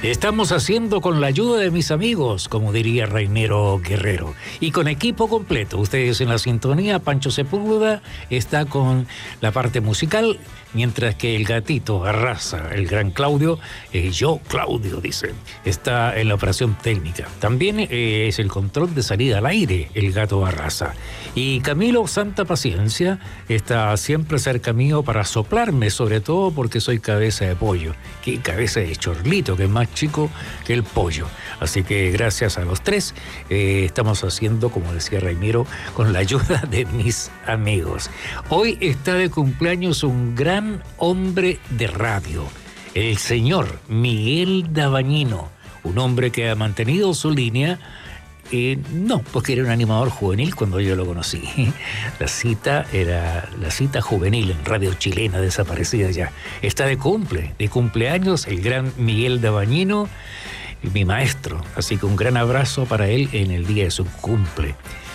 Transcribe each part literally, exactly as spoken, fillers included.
Estamos haciendo con la ayuda de mis amigos, como diría Rainero Guerrero, y con equipo completo. Ustedes en la sintonía, Pancho Sepúlveda está con la parte musical, mientras que el gatito Arrasa, el gran Claudio, eh, yo Claudio, dice, está en la operación técnica. También eh, es el control de salida al aire, el gato Arrasa. Y Camilo Santa Paciencia está siempre cerca mío para soplarme, sobre todo porque soy cabeza de pollo, que cabeza de chorlito, que es más chico que el pollo. Así que gracias a los tres eh, estamos haciendo, como decía Raimiro, con la ayuda de mis amigos. Hoy está de cumpleaños un gran hombre de radio, el señor Miguel Dabañino, un hombre que ha mantenido su línea. Eh, no, porque era un animador juvenil cuando yo lo conocí. La cita era la cita juvenil en radio chilena, desaparecida ya. Está de cumple, de cumpleaños el gran Miguel Dabañino, mi maestro. Así que un gran abrazo para él en el día de su cumple.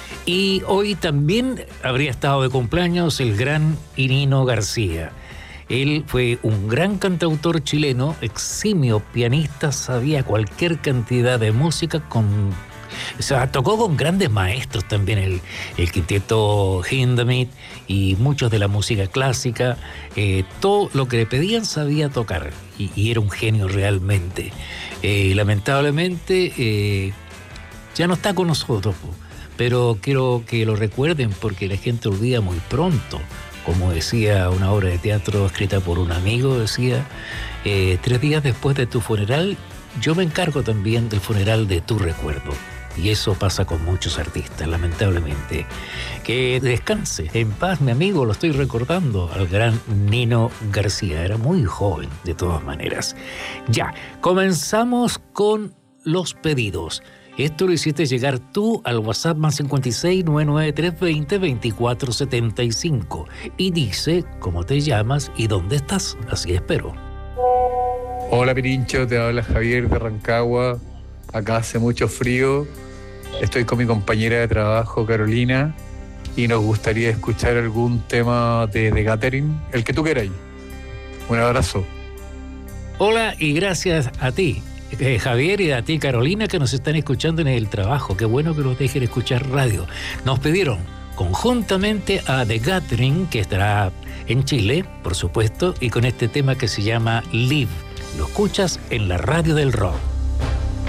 Y hoy también habría estado de cumpleaños el gran Irino García. Él fue un gran cantautor chileno, eximio pianista, sabía cualquier cantidad de música con... O sea, tocó con grandes maestros también, el, el quinteto Hindemith y muchos de la música clásica. Eh, todo lo que le pedían sabía tocar y, y era un genio realmente. Eh, lamentablemente eh, ya no está con nosotros, pero quiero que lo recuerden porque la gente olvida muy pronto. Como decía una obra de teatro escrita por un amigo, decía, eh, tres días después de tu funeral, yo me encargo también del funeral de tu recuerdo. Y eso pasa con muchos artistas, lamentablemente. Que descanse en paz, mi amigo, lo estoy recordando, al gran Nino García. Era muy joven, de todas maneras. Ya, comenzamos con los pedidos. Esto lo hiciste llegar tú al WhatsApp más cincuenta y seis, nueve nueve tres, veinte, veinticuatro setenta y cinco. Y dice cómo te llamas y dónde estás. Así espero. Hola, Pirincho, te habla Javier de Rancagua. Acá hace mucho frío. Estoy con mi compañera de trabajo, Carolina, y nos gustaría escuchar algún tema de The Gathering, el que tú queráis. Un abrazo. Hola y gracias a ti, eh, Javier, y a ti, Carolina, que nos están escuchando en el trabajo. Qué bueno que nos dejen escuchar radio. Nos pidieron conjuntamente a The Gathering, que estará en Chile, por supuesto, y con este tema que se llama Live. Lo escuchas en la radio del rock.